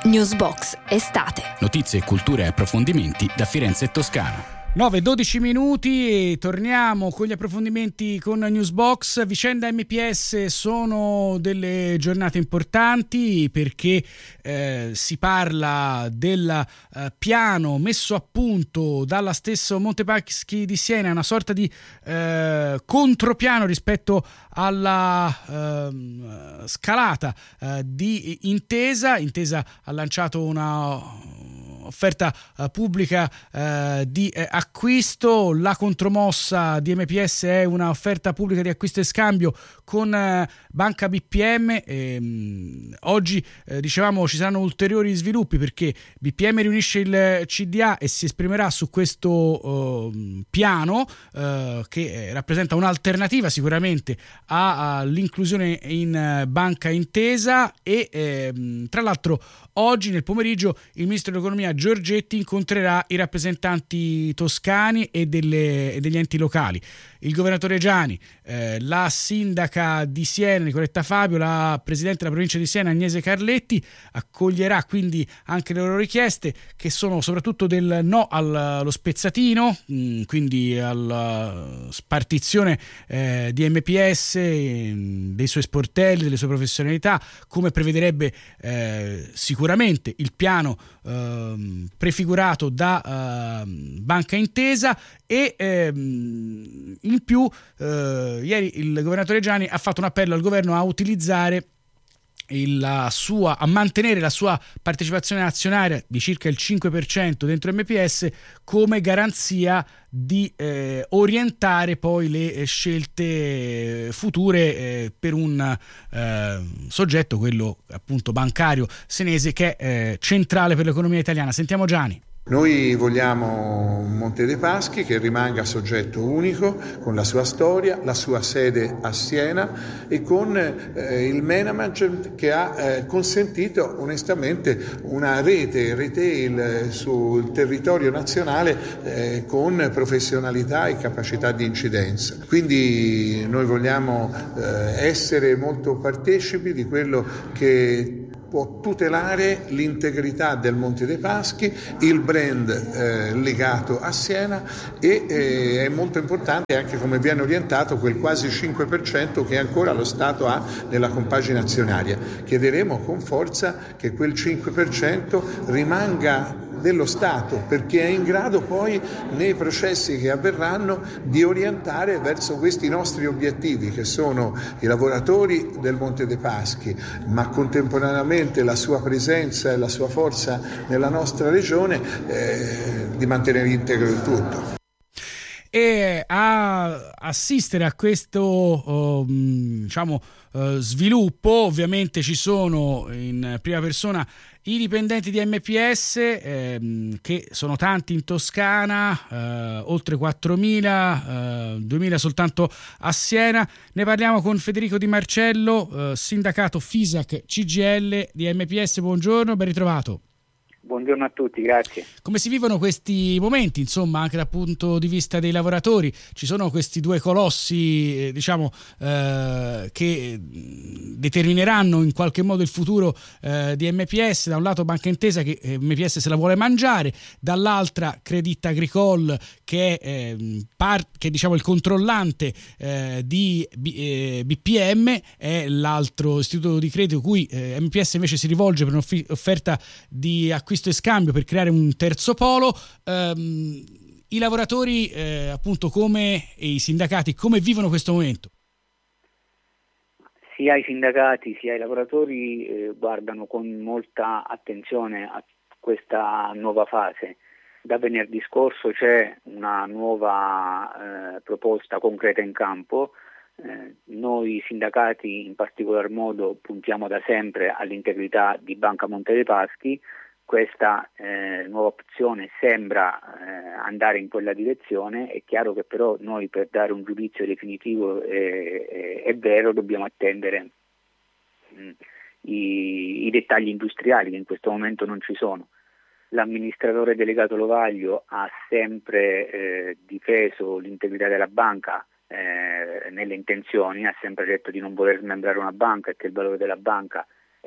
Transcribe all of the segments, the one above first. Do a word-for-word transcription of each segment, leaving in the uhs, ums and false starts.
Newsbox estate. Notizie, cultura e approfondimenti da Firenze e Toscana. nove e dodici minuti e torniamo con gli approfondimenti con Newsbox. Vicenda M P S sono delle giornate importanti perché eh, si parla del eh, piano messo a punto dalla stessa Montepaschi di Siena, una sorta di eh, contropiano rispetto alla eh, scalata eh, di Intesa. Intesa ha lanciato una offerta uh, pubblica uh, di eh, acquisto. La contromossa di M P S è una offerta pubblica di acquisto e scambio con uh, Banca B P M. E, um, oggi uh, dicevamo ci saranno ulteriori sviluppi perché B P M riunisce il C D A e si esprimerà su questo uh, piano uh, che rappresenta un'alternativa sicuramente a, all'inclusione in uh, Banca Intesa. E eh, tra l'altro oggi nel pomeriggio il ministro dell'economia Giorgetti incontrerà i rappresentanti toscani e, delle, e degli enti locali. Il governatore Giani, eh, la sindaca di Siena Nicoletta Fabio, la presidente della provincia di Siena Agnese Carletti accoglierà quindi anche le loro richieste, che sono soprattutto del no allo spezzatino, mh, quindi alla spartizione eh, di M P S, eh, dei suoi sportelli, delle sue professionalità, come prevederebbe eh, sicuramente il piano eh, prefigurato da eh, Banca Intesa. E ehm, in più eh, ieri il governatore Giani ha fatto un appello al governo a utilizzare il, la sua, a mantenere la sua partecipazione azionaria di circa il cinque per cento dentro M P S come garanzia di eh, orientare poi le scelte future eh, per un eh, soggetto, quello appunto bancario senese, che è eh, centrale per l'economia italiana. Sentiamo Giani. Noi vogliamo Monte dei Paschi che rimanga soggetto unico, con la sua storia, la sua sede a Siena e con eh, il management che ha eh, consentito onestamente una rete retail eh, sul territorio nazionale eh, con professionalità e capacità di incidenza. Quindi noi vogliamo eh, essere molto partecipi di quello che può tutelare l'integrità del Monte dei Paschi, il brand eh, legato a Siena e eh, è molto importante anche come viene orientato quel quasi cinque per cento che ancora lo Stato ha nella compagine azionaria. Chiederemo con forza che quel cinque per cento rimanga dello Stato, perché è in grado poi nei processi che avverranno di orientare verso questi nostri obiettivi, che sono i lavoratori del Monte dei Paschi, ma contemporaneamente la sua presenza e la sua forza nella nostra regione, eh, di mantenere integro il tutto. E a assistere a questo um, diciamo uh, sviluppo ovviamente ci sono in prima persona i dipendenti di M P S, ehm, che sono tanti in Toscana, eh, oltre quattromila, eh, duemila soltanto a Siena. Ne parliamo con Federico Di Marcello, eh, sindacato Fisac C G I L di M P S. Buongiorno, ben ritrovato. Buongiorno a tutti, grazie. Come si vivono questi momenti, insomma, anche dal punto di vista dei lavoratori? Ci sono questi due colossi, eh, diciamo, eh, che determineranno in qualche modo il futuro eh, di M P S. Da un lato Banca Intesa, che eh, M P S se la vuole mangiare, dall'altra Crédit Agricole, che è, eh, par- che, diciamo, il controllante eh, di B- eh, B P M, è l'altro istituto di credito cui eh, M P S invece si rivolge per un'offerta di acquisto e scambio per creare un terzo polo. Um, i lavoratori eh, appunto come e i sindacati come vivono questo momento? Sia i sindacati sia i lavoratori eh, guardano con molta attenzione a questa nuova fase. Da venerdì scorso c'è una nuova eh, proposta concreta in campo. Eh, noi sindacati in particolar modo puntiamo da sempre all'integrità di Banca Monte dei Paschi. Questa eh, nuova opzione sembra eh, andare in quella direzione. È chiaro che però noi, per dare un giudizio definitivo e eh, vero, dobbiamo attendere mh, i, i dettagli industriali, che in questo momento non ci sono. L'amministratore delegato Lovaglio ha sempre eh, difeso l'integrità della banca eh, nelle intenzioni, ha sempre detto di non voler smembrare una banca e che il valore della banca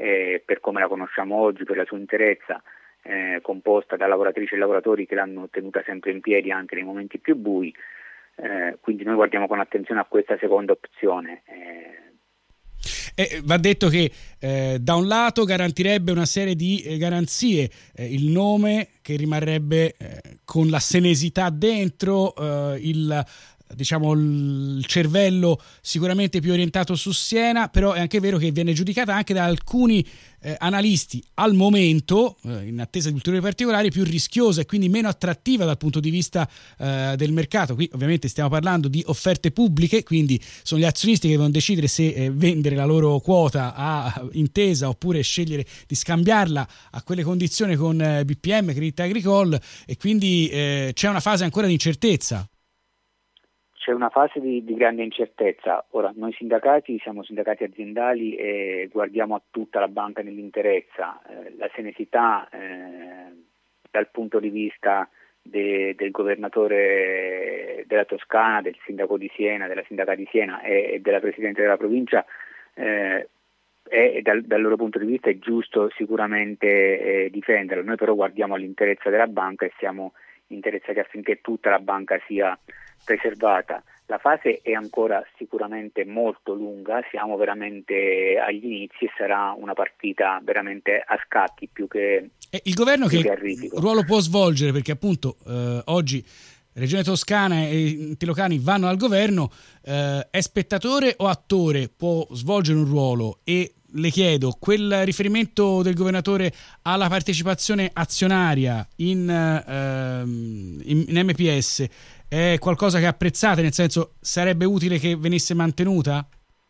eh, per come la conosciamo oggi, per la sua interezza, eh, composta da lavoratrici e lavoratori che l'hanno tenuta sempre in piedi anche nei momenti più bui. Eh, quindi noi guardiamo con attenzione a questa seconda opzione. Eh, Eh, va detto che eh, da un lato garantirebbe una serie di eh, garanzie, eh, il nome che rimarrebbe eh, con la senesità dentro, eh, il diciamo il cervello sicuramente più orientato su Siena, però è anche vero che viene giudicata anche da alcuni eh, analisti al momento, eh, in attesa di ulteriori particolari, più rischiosa e quindi meno attrattiva dal punto di vista eh, del mercato. Qui ovviamente stiamo parlando di offerte pubbliche, quindi sono gli azionisti che devono decidere se eh, vendere la loro quota a Intesa oppure scegliere di scambiarla a quelle condizioni con eh, B P M, Crédit Agricole, e quindi eh, c'è una fase ancora di incertezza. C'è una fase di, di grande incertezza. Ora, noi sindacati siamo sindacati aziendali e guardiamo a tutta la banca nell'interezza. Eh, la senesità eh, dal punto di vista de, del governatore della Toscana, del sindaco di Siena, della sindaca di Siena e, e della presidente della provincia, eh, è, dal, dal loro punto di vista è giusto sicuramente eh, difenderlo. Noi però guardiamo all'interezza della banca e siamo interessati affinché tutta la banca sia preservata. La fase è ancora sicuramente molto lunga, siamo veramente agli inizi e sarà una partita veramente a scacchi più che e il governo più che, che ruolo può svolgere, perché appunto eh, oggi Regione Toscana e enti locali vanno al governo, eh, è spettatore o attore? Può svolgere un ruolo? E le chiedo, quel riferimento del governatore alla partecipazione azionaria in, ehm, in, in M P S è qualcosa che apprezzate, nel senso sarebbe utile che venisse mantenuta?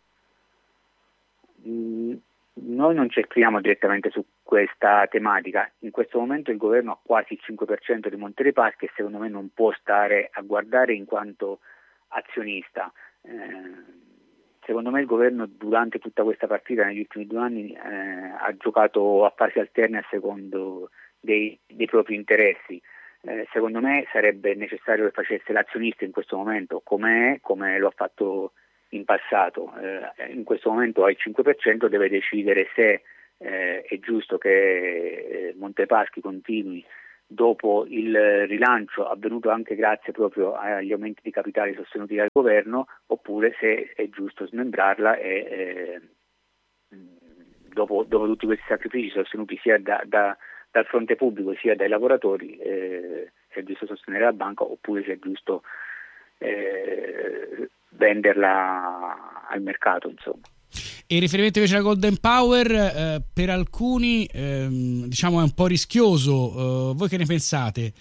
Mm, noi non ci esprimiamo direttamente su questa tematica. In questo momento il governo ha quasi il cinque per cento di Monte dei Paschi e secondo me non può stare a guardare in quanto azionista. Eh, secondo me il governo durante tutta questa partita negli ultimi due anni eh, ha giocato a fasi alterne a secondo dei, dei propri interessi. Eh, secondo me sarebbe necessario che facesse l'azionista in questo momento, come è, come lo ha fatto in passato. Eh, in questo momento ha il cinque per cento, deve decidere se eh, è giusto che Monte Paschi continui dopo il rilancio avvenuto anche grazie proprio agli aumenti di capitale sostenuti dal governo, oppure se è giusto smembrarla e eh, dopo, dopo tutti questi sacrifici sostenuti sia da, da dal fronte pubblico sia dai lavoratori, eh, se è giusto sostenere la banca oppure se è giusto eh, venderla al mercato, insomma. E il riferimento invece alla Golden Power eh, per alcuni ehm, diciamo è un po' rischioso, eh, voi che ne pensate?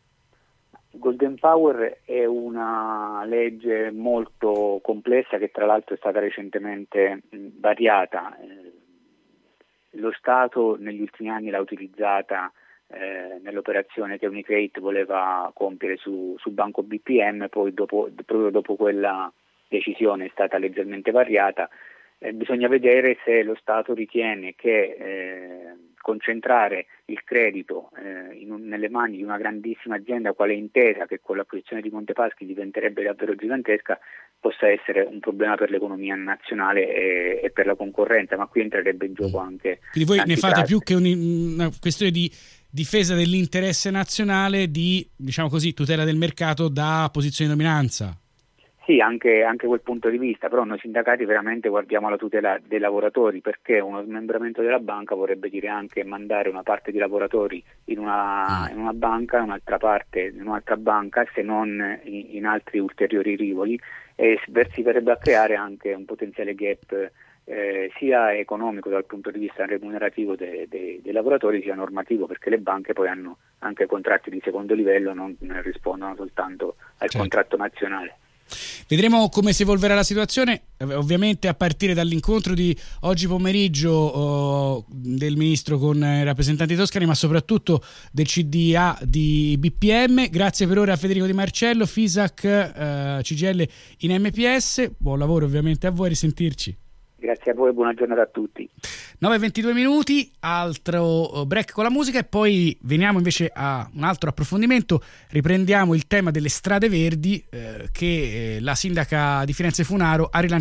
Golden Power è una legge molto complessa che tra l'altro è stata recentemente mh, variata. Eh, Lo Stato negli ultimi anni l'ha utilizzata eh, nell'operazione che Unicredit voleva compiere su, su Banco B P M, poi dopo, proprio dopo quella decisione è stata leggermente variata. Eh, bisogna vedere se lo Stato ritiene che eh, concentrare il credito eh, in un, nelle mani di una grandissima azienda quale Intesa, che con l'acquisizione di Monte Paschi diventerebbe davvero gigantesca, possa essere un problema per l'economia nazionale e, e per la concorrenza, ma qui entrerebbe in gioco anche quindi voi ne fate trust. più che un, una questione di difesa dell'interesse nazionale, di diciamo così tutela del mercato da posizione di dominanza. Sì, anche, anche quel punto di vista, però noi sindacati veramente guardiamo alla tutela dei lavoratori, perché uno smembramento della banca vorrebbe dire anche mandare una parte di lavoratori in una, in una banca, un'altra parte in un'altra banca, se non in, in altri ulteriori rivoli, e si verrebbe a creare anche un potenziale gap eh, sia economico dal punto di vista remunerativo dei, dei, dei lavoratori, sia normativo, perché le banche poi hanno anche contratti di secondo livello, non rispondono soltanto al certo. contratto nazionale. Vedremo come si evolverà la situazione, ovviamente a partire dall'incontro di oggi pomeriggio oh, del ministro con i rappresentanti toscani, ma soprattutto del C D A di B P M. Grazie per ora a Federico Di Marcello, Fisac, eh, C G I L in M P S. Buon lavoro ovviamente a voi, risentirci. Grazie a voi e buona giornata a tutti. nove e ventidue minuti, altro break con la musica e poi veniamo invece a un altro approfondimento. Riprendiamo il tema delle strade verdi eh, che eh, la sindaca di Firenze Funaro ha rilanciato